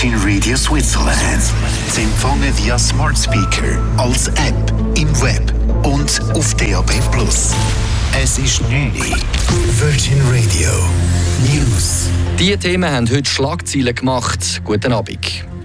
Virgin Radio Switzerland. Zu empfangen via Smart Speaker, als App, im Web und auf DAB+. Es ist 9 Uhr. Virgin Radio News. Diese Themen haben heute Schlagzeilen gemacht. Guten Abend.